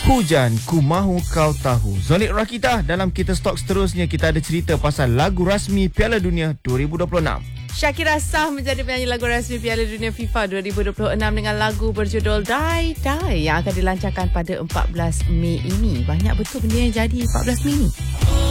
Hujan, ku mahu kau tahu. Zonik Rakita, dalam kita stok seterusnya kita ada cerita pasal lagu rasmi Piala Dunia 2026. Shakira sah menjadi penyanyi lagu rasmi Piala Dunia FIFA 2026 dengan lagu berjudul Die Die yang akan dilancarkan pada 14 Mei ini. Banyak betul benda yang jadi 14 Mei ini.